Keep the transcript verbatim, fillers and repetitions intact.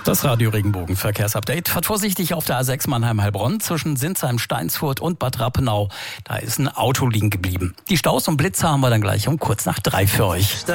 Das Radio Regenbogen Verkehrsupdate. Fahrt vorsichtig auf der A sechs Mannheim-Heilbronn zwischen Sinsheim, Steinsfurt und Bad Rappenau. Da ist ein Auto liegen geblieben. Die Staus und Blitzer haben wir dann gleich um kurz nach drei für euch.